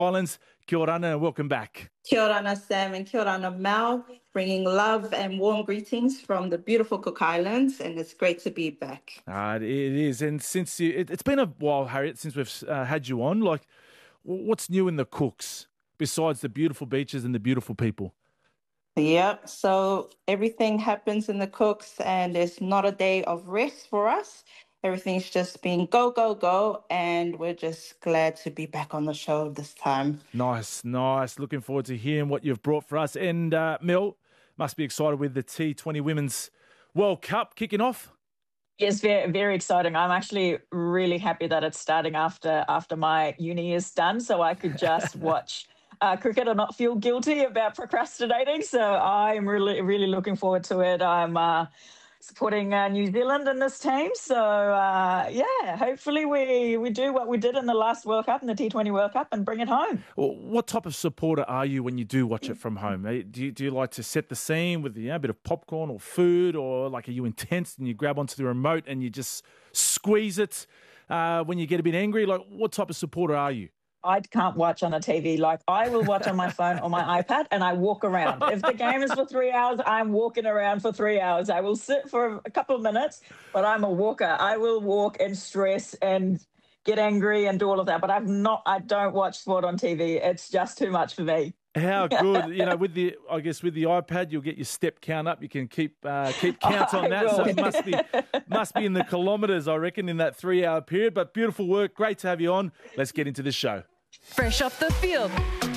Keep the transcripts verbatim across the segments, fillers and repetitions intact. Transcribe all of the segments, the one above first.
Islands. Kia ora and welcome back. Kia ora, Sam, and kia ora, Mel, bringing love and warm greetings from the beautiful Cook Islands, and it's great to be back. Uh, it is, and since you, it, it's been a while, Harriet, since we've uh, had you on. Like, what's new in the Cooks besides the beautiful beaches and the beautiful people? Yep, so everything happens in the Cooks, and there's not a day of rest for us. Everything's just been go, go, go, and we're just glad to be back on the show this time. Nice, nice. Looking forward to hearing what you've brought for us. And uh, Mel, must be excited with the T twenty Women's World Cup kicking off. Yes, very, very exciting. I'm actually really happy that it's starting after after my uni is done, so I could just watch uh, cricket and not feel guilty about procrastinating. So I'm really, really looking forward to it. I'm uh, supporting uh, New Zealand in this team. So, uh, yeah, hopefully we, we do what we did in the last World Cup, in the T twenty World Cup, and bring it home. Well, what type of supporter are you when you do watch it from home? Do you, do you like to set the scene with you know, a bit of popcorn or food, or like are you intense and you grab onto the remote and you just squeeze it uh, when you get a bit angry? Like, what type of supporter are you? I can't watch on a T V. Like, I will watch on my phone or my iPad and I walk around. If the game is for three hours, I'm walking around for three hours. I will sit for a couple of minutes, but I'm a walker. I will walk and stress and get angry and do all of that. But I've not, I don't watch sport on T V. It's just too much for me. How good, you know, with the, I guess with the iPad, you'll get your step count up. You can keep uh, keep count on that. So it must be, must be in the kilometres, I reckon, in that three hour period. But beautiful work. Great to have you on. Let's get into the show. Fresh off the field.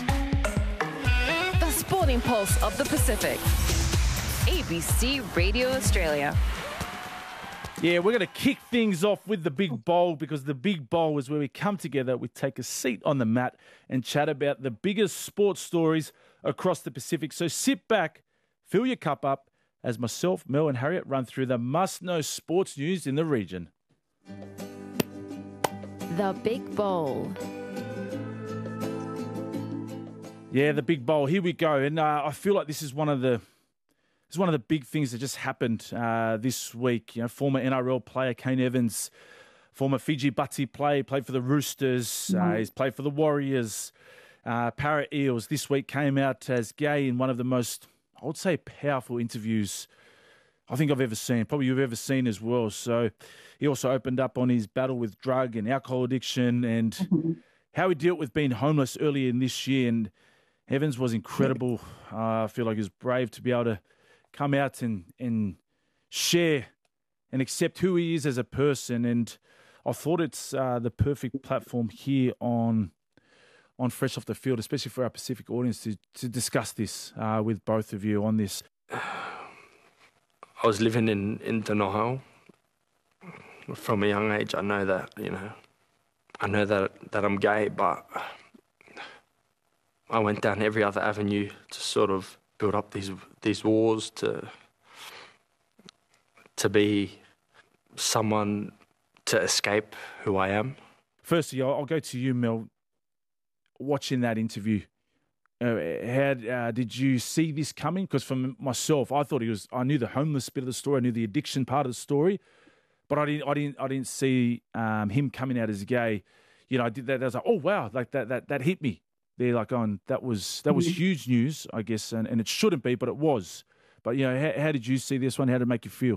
The sporting pulse of the Pacific. A B C Radio Australia. Yeah, we're going to kick things off with the Big Bowl, because the Big Bowl is where we come together, we take a seat on the mat and chat about the biggest sports stories across the Pacific. So sit back, fill your cup up, as myself, Mel and Harriet run through the must-know sports news in the region. The Big Bowl. Yeah, the Big Bowl. Here we go. And uh, I feel like this is one of the It's one of the big things that just happened uh, this week. You know, former N R L player Kane Evans, former Fiji Butty player, played for the Roosters. Mm-hmm. Uh, he's played for the Warriors, uh, Para Eels. This week came out as gay in one of the most, I would say, powerful interviews I think I've ever seen, probably you've ever seen as well. So he also opened up on his battle with drug and alcohol addiction and mm-hmm. how he dealt with being homeless earlier in this year. And Evans was incredible. Uh, I feel like he was brave to be able to come out and, and share and accept who he is as a person. And I thought it's uh, the perfect platform here on on Fresh Off the Field, especially for our Pacific audience, to, to discuss this uh, with both of you on this. I was living in, in Denohau. From a young age, I know that, you know, I know that, that I'm gay, but I went down every other avenue to sort of build up these these walls to to be someone to escape who I am. Firstly, I'll, I'll go to you, Mel. Watching that interview, uh, how uh, did you see this coming? Because for myself, I thought he was. I knew the homeless bit of the story. I knew the addiction part of the story, but I didn't. I didn't. I didn't see um, him coming out as gay. You know, I did that. I was like, oh wow, like that. That that hit me. They're like, on that was that was huge news, I guess, and, and it shouldn't be, but it was. But you know, how, how did you see this one? How did it make you feel?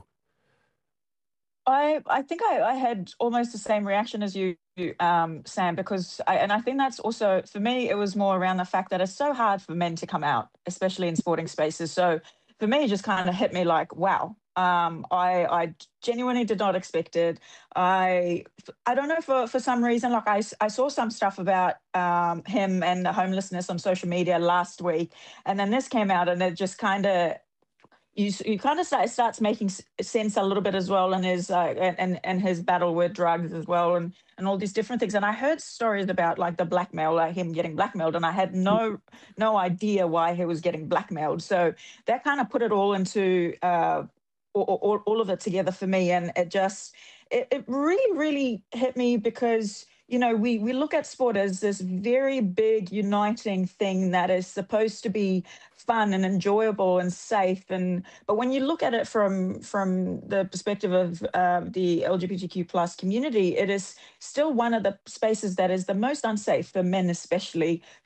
I I think I, I had almost the same reaction as you, um, Sam, because I, and I think that's also, for me, it was more around the fact that it's so hard for men to come out, especially in sporting spaces. So for me, it just kind of hit me like, wow. Um, I, I genuinely did not expect it. I, I don't know, for, for some reason, like I, I saw some stuff about um, him and the homelessness on social media last week. And then this came out and it just kind of, you you kind of start, it starts making sense a little bit as well, and his uh, and and his battle with drugs as well, and and all these different things. And I heard stories about like the blackmail, like him getting blackmailed, and I had no no idea why he was getting blackmailed. So that kind of put it all into uh, all, all, all of it together for me, and it just it, it really really hit me because you know, we we look at sport as this very big uniting thing that is supposed to be fun and enjoyable and safe, and but when you look at it from from the perspective of uh, the L G B T Q plus community, it is still one of the spaces that is the most unsafe for men, especially